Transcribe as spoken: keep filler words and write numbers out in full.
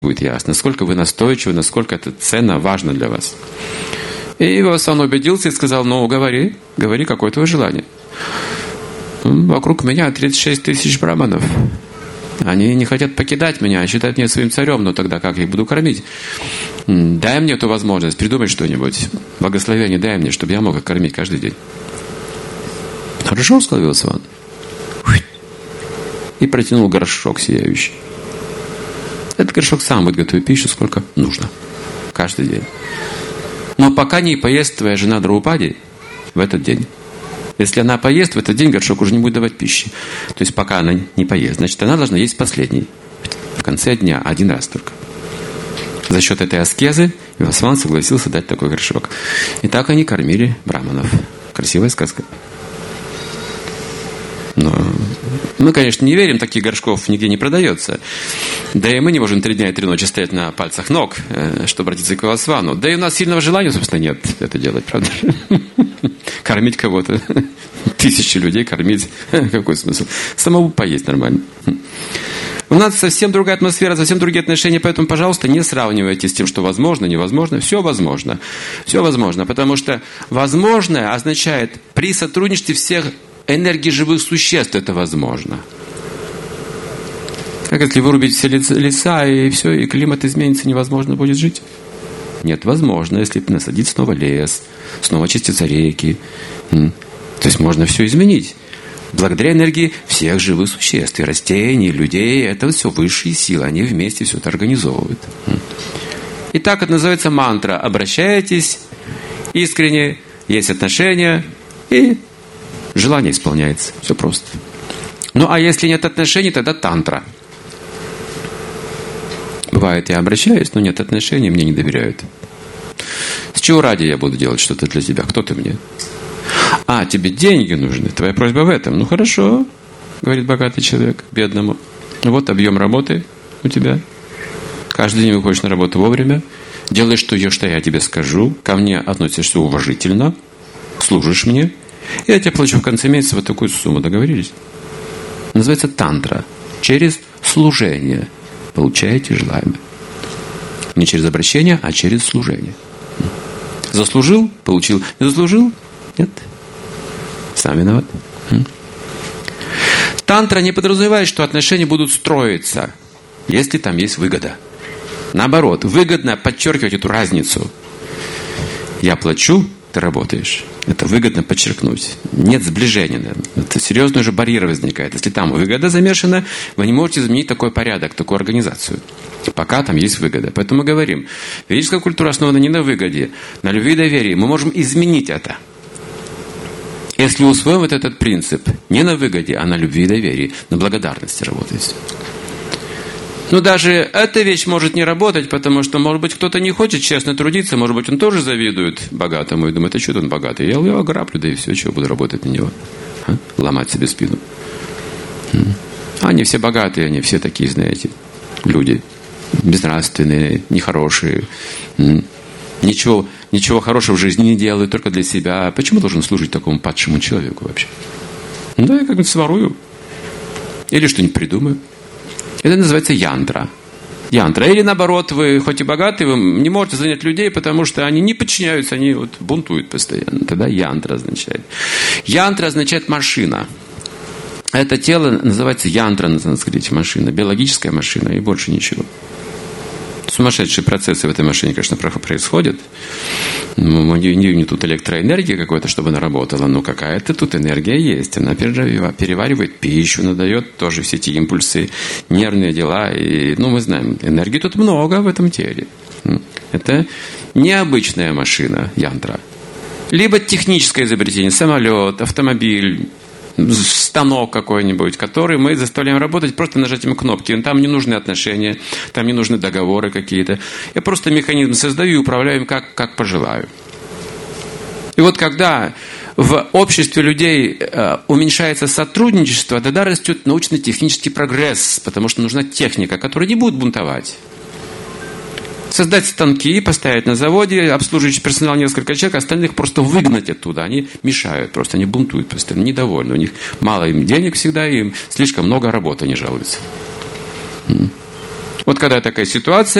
будет ясно, насколько вы настойчивы, насколько это ценно, важно для вас. И Вивасан убедился и сказал: ну, говори, говори, какое твое желание. Вокруг меня тридцать шесть тысяч браманов. Они не хотят покидать меня, считают меня своим царем, но тогда как я их буду кормить? Дай мне эту возможность, придумай что-нибудь. Благословение дай мне, чтобы я мог их кормить каждый день. Хорошо, сказал Вивасан. И протянул горшок сияющий. Этот горшок сам будет готовить пищу, сколько нужно. Каждый день. Но пока не поест твоя жена Драупади в этот день. Если она поест, в этот день горшок уже не будет давать пищи. То есть пока она не поест, значит, она должна есть последний. В конце дня, один раз только. За счет этой аскезы Вивасан согласился дать такой горшок. И так они кормили браманов. Красивая сказка. Но мы, конечно, не верим, таких горшков нигде не продается. Да и мы не можем три дня и три ночи стоять на пальцах ног, чтобы обратиться к Вивасану. Да и у нас сильного желания, собственно, нет это делать, правда? Кормить кого-то. Тысячи людей кормить. Какой смысл? Самому поесть нормально. У нас совсем другая атмосфера, совсем другие отношения, поэтому, пожалуйста, не сравнивайте с тем, что возможно, невозможно. Все возможно. Все возможно, потому что возможное означает при сотрудничестве всех энергий живых существ это возможно. Как если вырубить все леса, и все, и климат изменится, невозможно будет жить? Нет, возможно, если насадить снова лес, снова очистятся реки. То есть можно все изменить. Благодаря энергии всех живых существ, и растений, и людей, это все высшие силы, они вместе все это организовывают. Итак, это называется мантра. Обращаетесь искренне, есть отношения, и желание исполняется. Все просто. Ну, а если нет отношений, тогда тантра. Бывает, я обращаюсь, но нет отношений, мне не доверяют. С чего ради я буду делать что-то для тебя? Кто ты мне? А, тебе деньги нужны. Твоя просьба в этом. Ну, хорошо, говорит богатый человек бедному. Вот объем работы у тебя. Каждый день выходишь на работу вовремя. Делаешь, что я, что я тебе скажу. Ко мне относишься уважительно. Служишь мне. И я тебе плачу в конце месяца вот такую сумму. Договорились? Называется тантра. Через служение получаете желаемое. Не через обращение, а через служение. Заслужил? Получил. Не заслужил? Нет. Сам виноват. Тантра не подразумевает, что отношения будут строиться, если там есть выгода. Наоборот, выгодно подчеркивать эту разницу. Я плачу, ты работаешь. Это выгодно подчеркнуть. Нет сближения. Это серьезный уже барьер возникает. Если там выгода замешана, вы не можете изменить такой порядок, такую организацию. Пока там есть выгода. Поэтому мы говорим, ведическая культура основана не на выгоде, на любви и доверии. Мы можем изменить это. Если усвоим вот этот принцип, не на выгоде, а на любви и доверии, на благодарности работает. Но даже эта вещь может не работать, потому что, может быть, кто-то не хочет честно трудиться, может быть, он тоже завидует богатому и думает, а что он богатый? Я его ограблю, да и все, чего буду работать на него. А? Ломать себе спину. Они все богатые, они все такие, знаете, люди. Безнравственные, нехорошие. Ничего, ничего хорошего в жизни не делают, только для себя. Почему должен служить такому падшему человеку вообще? Ну, да, я как-нибудь сворую. Или что-нибудь придумаю. Это называется янтра. Янтра. Или наоборот, вы хоть и богатые, вы не можете занять людей, потому что они не подчиняются, они вот бунтуют постоянно. Тогда янтра означает. Янтра означает машина. Это тело называется янтра на санскрите, машина. Биологическая машина и больше ничего. Сумасшедшие процессы в этой машине, конечно, происходят. У нее не тут электроэнергия какой-то, чтобы она работала, но какая-то тут энергия есть. Она переваривает пищу, она дает тоже все эти импульсы, нервные дела. И, ну, мы знаем, энергии тут много в этом теле. Это необычная машина, янтра. Либо техническое изобретение, самолет, автомобиль, станок какой-нибудь, который мы заставляем работать просто нажатием кнопки. Там не нужны отношения, там не нужны договоры какие-то. Я просто механизм создаю и управляю им как, как пожелаю. И вот когда в обществе людей э, уменьшается сотрудничество, тогда растет научно-технический прогресс, потому что нужна техника, которая не будет бунтовать. Создать станки, поставить на заводе, обслуживающий персонал несколько человек, остальных просто выгнать оттуда. Они мешают просто, они бунтуют постоянно, недовольны. У них мало им денег всегда, им слишком много работы, они жалуются. Вот Вот когда такая ситуация,